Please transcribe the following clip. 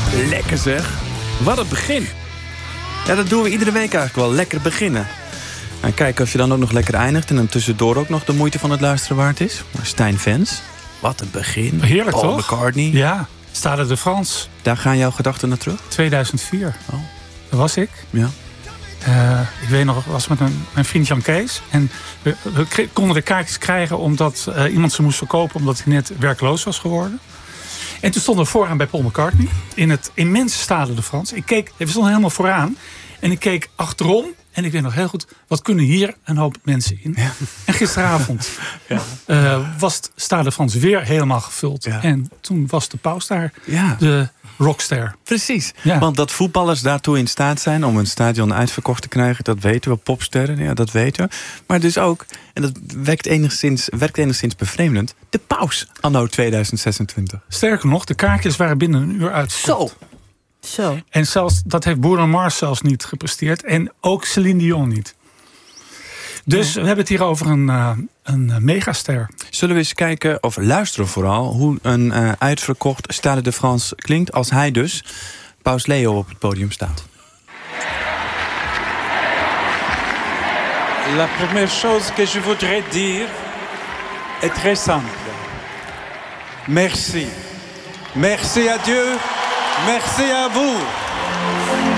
Lekker zeg. Wat een begin. Ja, dat doen we iedere week eigenlijk wel. Lekker beginnen. En kijken of je dan ook nog lekker eindigt. En dan tussendoor ook nog de moeite van het luisteren waard is. Maar Stijn Vens, wat een begin. Heerlijk, Paul toch? McCartney. Ja, Stade de France. Daar gaan jouw gedachten naar terug? 2004. Oh. Daar was ik. Ja. Ik weet nog, ik was met mijn vriend Jan Kees. En we konden de kaartjes krijgen omdat iemand ze moest verkopen. Omdat hij net werkloos was geworden. En toen stonden we vooraan bij Paul McCartney. In het immense Stade de France. We stonden helemaal vooraan. En ik keek achterom. En ik weet nog heel goed, wat kunnen hier een hoop mensen in? Ja. En gisteravond was het Stade de France weer helemaal gevuld. Ja. En toen was de paus daar, de rockster. Precies, want dat voetballers daartoe in staat zijn om een stadion uitverkocht te krijgen, dat weten we, popsterren, ja, dat weten we. Maar dus ook, en dat werkt enigszins bevreemdend, de paus anno 2026. Sterker nog, de kaartjes waren binnen een uur uitverkocht. Zo. En zelfs, dat heeft Bruno Mars zelfs niet gepresteerd. En ook Celine Dion niet. Dus we hebben het hier over een megaster. Zullen we eens kijken, of luisteren vooral, hoe een uitverkocht Stade de France klinkt als hij dus, Paus Leo, op het podium staat. La première chose que je voudrais dire est très simple. Merci. Merci à Dieu. Merci à vous.